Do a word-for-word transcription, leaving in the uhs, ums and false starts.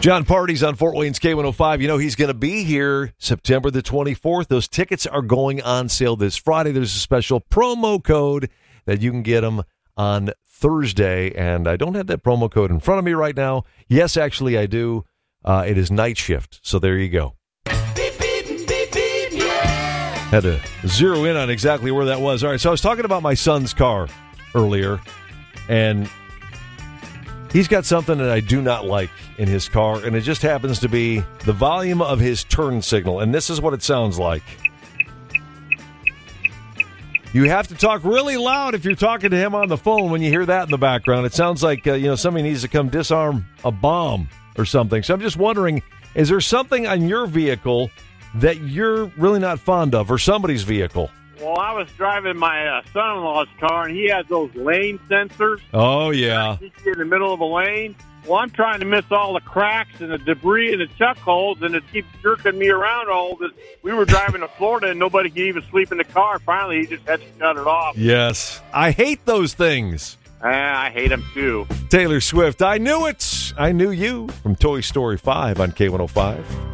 John Party's on Fort Wayne's K one oh five. You know, he's going to be here September the twenty-fourth. Those tickets are going on sale this Friday. There's a special promo code that you can get them on Thursday, and I don't have that promo code in front of me right now. Yes, actually, I do. Uh, it is Night Shift, so there you go. Beep, beep, beep, beep, yeah. Had to zero in on exactly where that was. All right, so I was talking about my son's car earlier, and he's got something that I do not like in his car, and it just happens to be the volume of his turn signal, and this is what it sounds like. You have to talk really loud if you're talking to him on the phone when you hear that in the background. It sounds like uh, you know somebody needs to come disarm a bomb or something. So I'm just wondering, is there something on your vehicle that you're really not fond of, or somebody's vehicle? Well, I was driving my uh, son-in-law's car, and he has those lane sensors. Oh, yeah. He's in the middle of a lane. Well, I'm trying to miss all the cracks and the debris and the chuck holes, and it keeps jerking me around all this. We were driving to Florida, and nobody could even sleep in the car. Finally, he just had to shut it off. Yes. I hate those things. Uh, I hate them, too. Taylor Swift, I knew it. I knew you from Toy Story five on K one oh five.